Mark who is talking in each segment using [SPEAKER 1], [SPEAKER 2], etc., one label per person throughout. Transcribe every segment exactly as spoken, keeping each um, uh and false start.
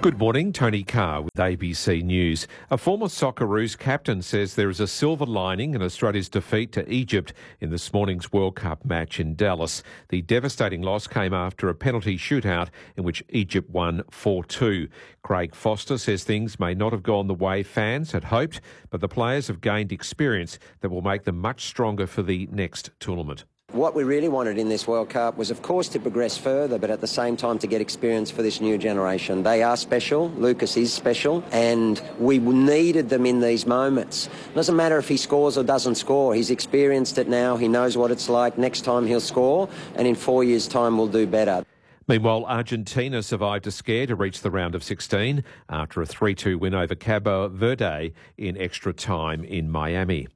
[SPEAKER 1] Good morning, Tony Carr with A B C News. A former Socceroos captain says there is a silver lining in Australia's defeat to Egypt in this morning's World Cup match in Dallas. The devastating loss came after a penalty shootout in which Egypt won four two. Craig Foster says things may not have gone the way fans had hoped, but the players have gained experience that will make them much stronger for the next tournament.
[SPEAKER 2] What we really wanted in this World Cup was, of course, to progress further, but at the same time to get experience for this new generation. They are special. Lucas is special, and we needed them in these moments. It doesn't matter if he scores or doesn't score. He's experienced it now. He knows what it's like. Next time he'll score, and in four years' time we'll do better.
[SPEAKER 1] Meanwhile, Argentina survived a scare to reach the round of sixteen after a three two win over Cabo Verde in extra time in Miami.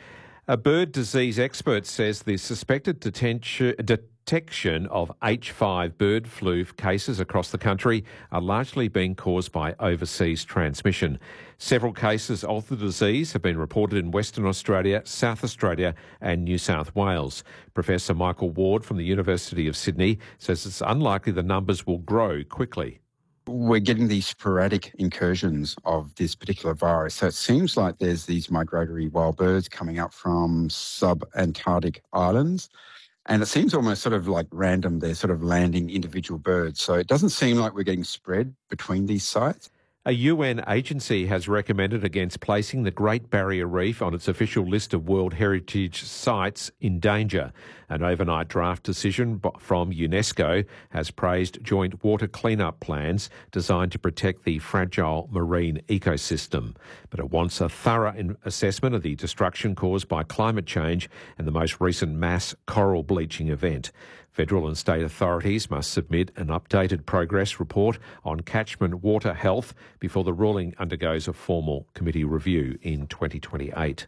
[SPEAKER 1] A bird disease expert says the suspected detention, detection of H five bird flu cases across the country are largely being caused by overseas transmission. Several cases of the disease have been reported in Western Australia, South Australia and New South Wales. Professor Michael Ward from the University of Sydney says it's unlikely the numbers will grow quickly.
[SPEAKER 3] We're getting these sporadic incursions of this particular virus. So it seems like there's these migratory wild birds coming up from sub-Antarctic islands. And it seems almost sort of like random. They're sort of landing individual birds. So it doesn't seem like we're getting spread between these sites.
[SPEAKER 1] A U N agency has recommended against placing the Great Barrier Reef on its official list of World Heritage Sites in danger. An overnight draft decision from UNESCO has praised joint water clean-up plans designed to protect the fragile marine ecosystem. But it wants a thorough assessment of the destruction caused by climate change and the most recent mass coral bleaching event. Federal and state authorities must submit an updated progress report on catchment water health before the ruling undergoes a formal committee review in twenty twenty-eight.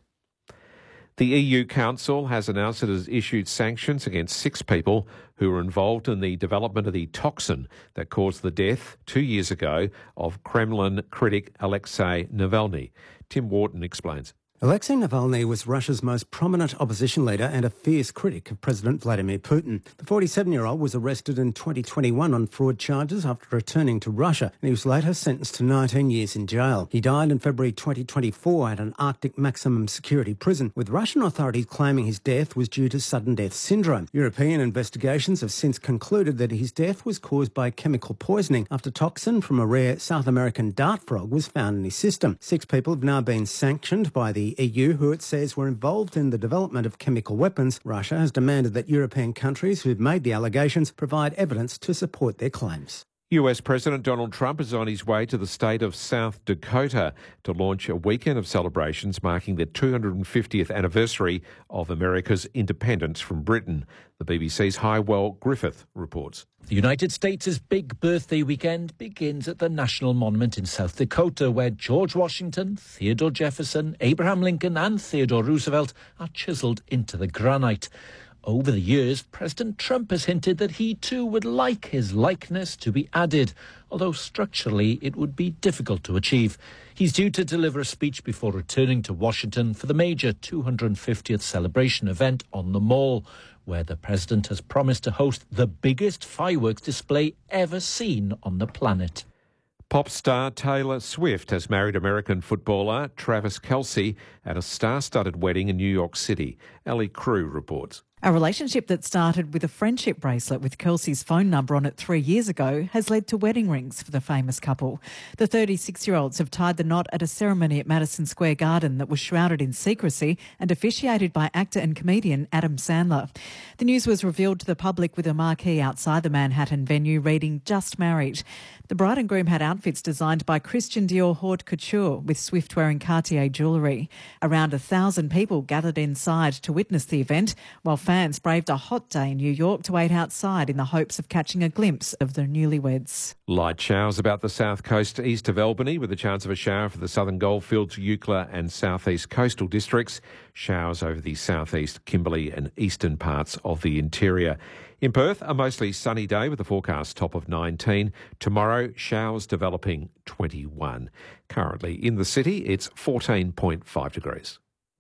[SPEAKER 1] The E U Council has announced it has issued sanctions against six people who were involved in the development of the toxin that caused the death two years ago of Kremlin critic Alexei Navalny. Tim Wharton explains.
[SPEAKER 4] Alexei Navalny was Russia's most prominent opposition leader and a fierce critic of President Vladimir Putin. The forty-seven-year-old was arrested in twenty twenty-one on fraud charges after returning to Russia, and he was later sentenced to nineteen years in jail. He died in February twenty twenty-four at an Arctic maximum security prison, with Russian authorities claiming his death was due to sudden death syndrome. European investigations have since concluded that his death was caused by chemical poisoning after toxin from a rare South American dart frog was found in his system. Six people have now been sanctioned by the E U, who it says were involved in the development of chemical weapons. Russia has demanded that European countries who've made the allegations provide evidence to support their claims.
[SPEAKER 1] U S President Donald Trump is on his way to the state of South Dakota to launch a weekend of celebrations marking the two hundred fiftieth anniversary of America's independence from Britain. The B B C's Hywell Griffith reports.
[SPEAKER 5] The United States' big birthday weekend begins at the National Monument in South Dakota, where George Washington, Theodore Jefferson, Abraham Lincoln and Theodore Roosevelt are chiselled into the granite. Over the years, President Trump has hinted that he too would like his likeness to be added, although structurally it would be difficult to achieve. He's due to deliver a speech before returning to Washington for the major two hundred fiftieth celebration event on the Mall, where the president has promised to host the biggest fireworks display ever seen on the planet.
[SPEAKER 1] Pop star Taylor Swift has married American footballer Travis Kelce at a star-studded wedding in New York City. Ellie Crew reports.
[SPEAKER 6] A relationship that started with a friendship bracelet with Kelsey's phone number on it three years ago has led to wedding rings for the famous couple. The thirty-six-year-olds have tied the knot at a ceremony at Madison Square Garden that was shrouded in secrecy and officiated by actor and comedian Adam Sandler. The news was revealed to the public with a marquee outside the Manhattan venue reading "Just Married." The bride and groom had outfits designed by Christian Dior Haute Couture, with Swift wearing Cartier jewellery. Around a thousand people gathered inside to witness the event, while fans braved a hot day in New York to wait outside in the hopes of catching a glimpse of the newlyweds.
[SPEAKER 1] Light showers about the south coast east of Albany, with a chance of a shower for the southern Goldfields, Eucla and southeast coastal districts. Showers over the southeast, Kimberley and eastern parts of the interior. In Perth, a mostly sunny day with a forecast top of nineteen. Tomorrow, showers developing twenty-one. Currently in the city, it's fourteen point five degrees.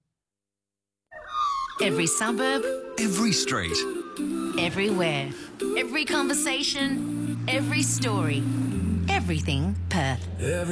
[SPEAKER 7] Every suburb,
[SPEAKER 8] every street,
[SPEAKER 7] everywhere, every conversation, every story, every Everything Perth.